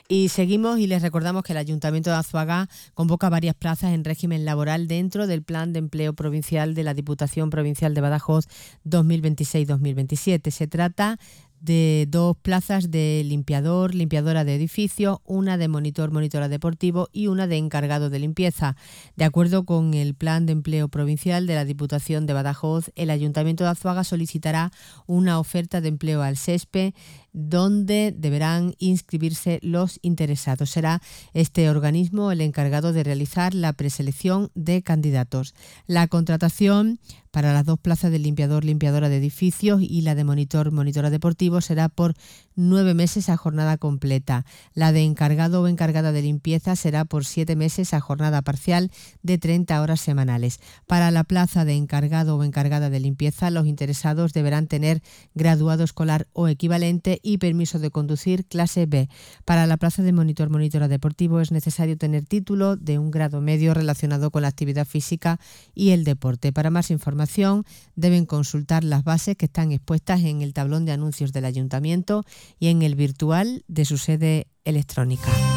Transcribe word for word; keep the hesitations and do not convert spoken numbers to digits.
Y seguimos y les recordamos que el Ayuntamiento de Azuaga convoca varias plazas en régimen laboral dentro del Plan de Empleo Provincial de la Diputación Provincial de Badajoz dos mil veintiséis dos mil veintisiete. Se trata de dos plazas de limpiador, limpiadora de edificios, una de monitor, monitora deportivo y una de encargado de limpieza. De acuerdo con el Plan de Empleo Provincial de la Diputación de Badajoz, el Ayuntamiento de Azuaga solicitará una oferta de empleo al SESPE, donde deberán inscribirse los interesados. Será este organismo el encargado de realizar la preselección de candidatos. La contratación para las dos plazas de limpiador, limpiadora de edificios y la de monitor, monitora deportivo será por nueve meses a jornada completa. La de encargado o encargada de limpieza será por siete meses a jornada parcial de treinta horas semanales. Para la plaza de encargado o encargada de limpieza, los interesados deberán tener graduado escolar o equivalente y permiso de conducir clase B. Para la plaza de monitor, monitora deportivo es necesario tener título de un grado medio relacionado con la actividad física y el deporte. Para más información deben consultar las bases que están expuestas en el tablón de anuncios del Ayuntamiento y en el virtual de su sede electrónica.